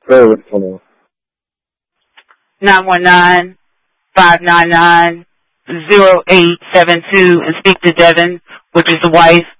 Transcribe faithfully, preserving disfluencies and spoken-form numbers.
Sorry, what's going on? nine one nine, five nine nine, zero eight seven two and speak to Devin, which is the wife